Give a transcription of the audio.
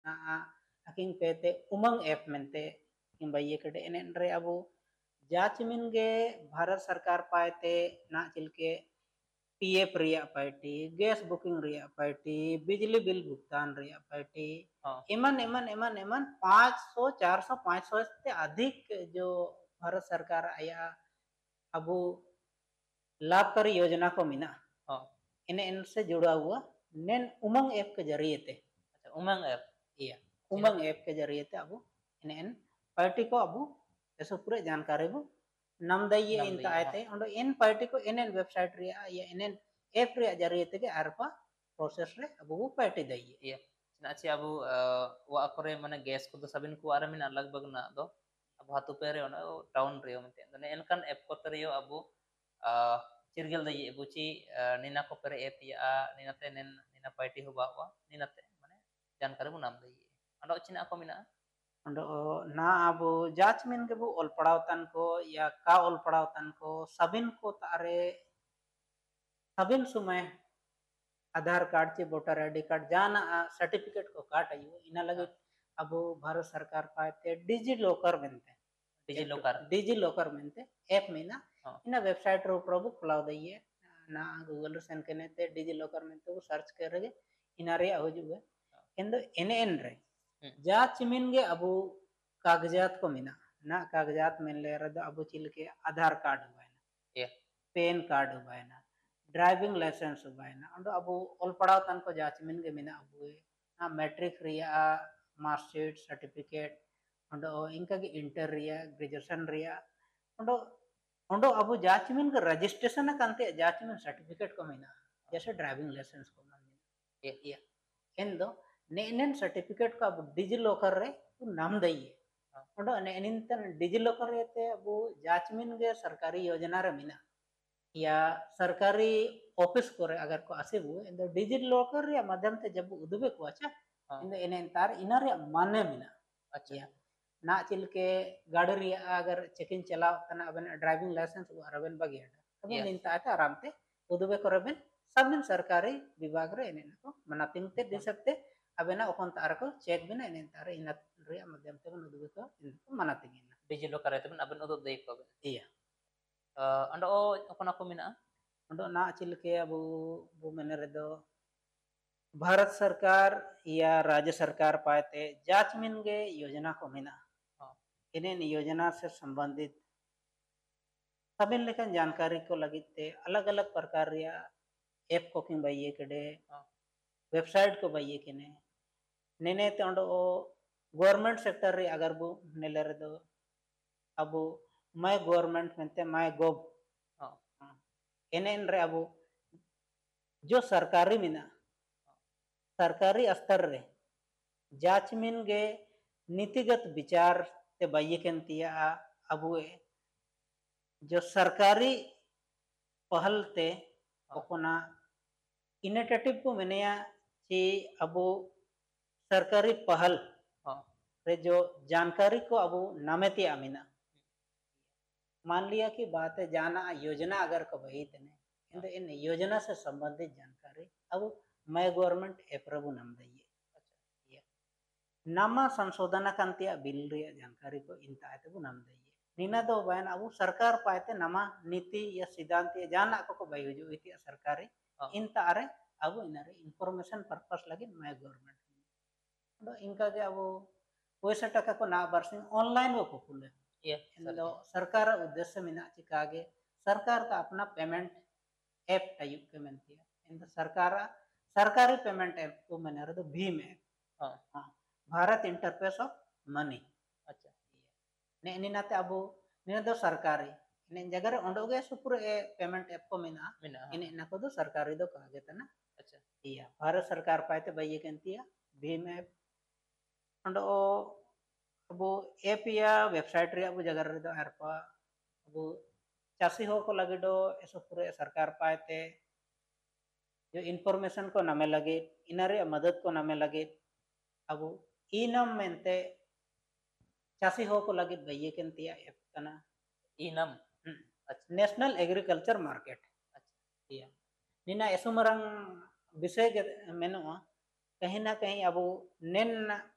aking pete umang app mente imbaye kede enen re abu जाचमिन गे भारत सरकार पाते ना चिलके PF रिया party gas booking रिया party बिजली bill भुगतान रिया party एमन एमन एमन एमन 500 400 500 से अधिक जो भारत सरकार आया अबू लाभकारी योजना को मिना इन्हें इनसे जुड़ा हुआ नेन उमंग ऐप के जरिए थे उमंग ऐप iya उमंग ऐप के जरिए थे अबू इन्हें पार्टी को अबू ऐसा पूरे जानकारी वो नाम दइए इन तायते उन्हें इन पार्टी को इन्हें वेबसाइट रिया या इन्हें ऐप रिया जरिए थे के आरपा प्रोसेस रे अबू वो पार्टी दइए iya नाची अबू वो अकोरे मने गैस को तो सबिन को आरे मिना लगभग ना दो अबू हाथु पेरे उन्हें टाउन रियो मिते तो ने इनकन ऐप को तरियो अबू चिरगल दइए बुची नीना को पेरे ऐप या नीना ते नीना पार्टी हो बावा नीना ते मने जानकारी वो नाम दइए अंडो चिना को मिना अंडो ना अबू जाचमिन के वो ओल पढ़ावतन को या का ओल पढ़ावतन को सबिन को तारे सबिन सुमे आधार कार्ड चे वोटर आईडी कार्ड जाना सर्टिफिकेट को काट आयु इना लगे अब भारत सरकार पाते डिजी लॉकर मेंते ऐप में ना इना वेबसाइट रो प्रभु खुलाव दइए ना गूगल सेन कने ते डिजी लॉकर मेंते वो सर्च करगे इना रे हजुगे इंदो एने एन रे जा चिमिन गे अब कागजात को मिना ना कागजात में ले रदा अब चिल के आधार कार्ड हुआ पैन कार्ड हुआ ड्राइविंग लाइसेंस हुआ अंडो अब ओल पढ़ाव तन को जाचमिन के मिना अब मैट्रिक रिया मार्कशीट सर्टिफिकेट अंडो इनका की इंटर रिया ग्रेजुएशन रिया अंडो अंडो अब जाचमिन का रजिस्ट्रेशन करते जाचमिन सर्टिफिकेट को मिना जैसे ड्राइविंग लाइसेंस को मिना ये एंदो नेन सर्टिफिकेट को अब डिजी लॉकर रे नाम दइए अंडो नेनिंतन डिजी लॉकर रे ते अब जाचमिन के सरकारी योजना रे मिना या सरकारी ऑफिस को अगर को आसे वो इन डिजिटल लॉकर या माध्यम से जब उदबे को अच्छा इन इन तार इनर माने मिना अच्छा ना चिल के गाड़ी रे अगर चेकिंग चलाव तना अबन ड्राइविंग लाइसेंस अरबन बगे अब इन ताते आराम ते उदबे करबन सबन सरकारी विभाग रे इन को मनातिंग ते दे सकते अबेना ओपन तार को चेक बिना इन तार इन रे माध्यम ते उदबे को इन मनातिंग डिजिटल लॉकर रे तबन अबन उदब दे को iya ando okona ko mina ando ना चिलके अब वो मैंने रेदो भारत सरकार या राज्य सरकार पाते जाचमिन गे योजना को मिना इन्हें योजना से संबंधित सभी लेकिन जानकारी को लगी थे अलग अलग प्रकार या ऐप को किंग बाइये कड़े वेबसाइट को बाइये किने नेने ते अंडो गवर्नमेंट सेक्टर रे अगर वो नेले रेदो अब मैं गवर्नमेंट में मैं गोब एनएन रे अब जो सरकारी मिना सरकारी स्तर रे जाचमिन गे नीतिगत विचार ते बाइयकन तिया अब जो सरकारी पहल ते ओकोना इनिशिएटिव को मिनेया कि अब सरकारी पहल रे जो जानकारी को अब नामेती आमिना मान लिया कि बात है जाना योजना अगर को वही तने इन योजना से संबंधित जानकारी अब मैं गवर्नमेंट एप्रभु नाम दइए नामा संशोधन कंतिया बिल रिया जानकारी को इन ताते वो नाम दइए नीना दो बहन अब सरकार पाते नमा नीति या सिद्धांत या जाना को भाई जो इति सरकारी इन तारे अब इनरे इंफॉर्मेशन पर्पस लगे मैं गवर्नमेंट तो इनका के अब पैसा टका को ना बरसिंग ऑनलाइन वो खुले सरकार उद्देश्य में चिकागे सरकार का अपना पेमेंट ऐप आयुक्त के मनती है इन सरकार सरकारी पेमेंट ऐप को मैंने रहा तो Bhim app Bharat interface of money अच्छा ने इन नाते अब ने दो सरकारी इन जगह रे ओंडोगे सुपुरे पेमेंट ऐप को मिना इन इन को दो सरकारी दो कागे तना अच्छा iya भारत सरकार पाते बाइये केंती है भीम ऐप ओंडो अब ऐप या वेबसाइट रे अब जगह रे दो हरपा अब चासी हो को लगे दो ऐसा पूरे सरकार पाते जो इन्फॉर्मेशन को नामे लगे इनरे मदद को नामे लगे अब इनम मेंते चासी हो को लगे भैया केंतिया ऐप तना इनम अच्छा नेशनल एग्रीकल्चर मार्केट अच्छा iya निना ऐसा मरंग विषय के मेनो कहीं ना कहीं अब नेन